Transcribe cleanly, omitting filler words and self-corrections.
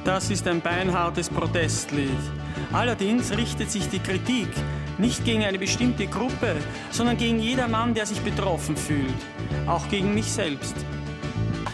Das ist ein beinhartes Protestlied. Allerdings richtet sich die Kritik nicht gegen eine bestimmte Gruppe, sondern gegen jedermann, der sich betroffen fühlt. Auch gegen mich selbst.